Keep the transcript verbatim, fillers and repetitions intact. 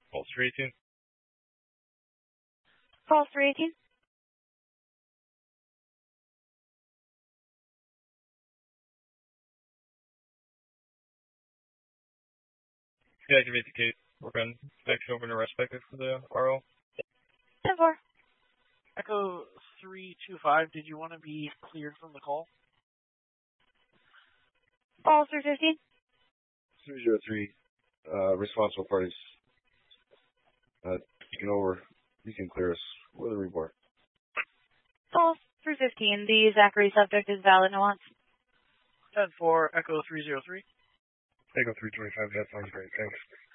False three eighteen. False three eighteen. Deactivate the gate. Work on connection over to respective for the R O. ten four. Echo three two five, did you want to be cleared from the call? False three fifteen. three zero three, uh, responsible parties, uh, taking over. You can clear us with a report. False three fifteen. The Zachary subject is valid nuance. ten four, Echo three zero three. Echo three twenty-five, that sounds great. Thanks.